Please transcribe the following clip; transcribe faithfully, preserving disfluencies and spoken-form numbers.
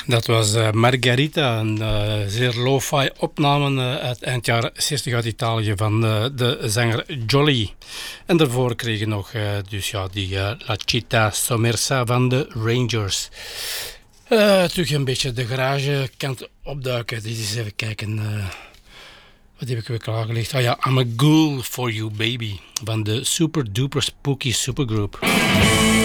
Dat was uh, Margarita, een uh, zeer lo-fi opname uh, uit eind jaren zestig uit Italië van uh, de zanger Jolly. En daarvoor kregen we nog uh, dus ja, die uh, La Città Sommersa van de Rangers. Uh, terug een beetje de garage kant opduiken. Dit is even kijken. Uh, wat heb ik weer klaargelegd? Ah ja, I'm a Ghoul for You Baby van de Super Duper Spooky Supergroup.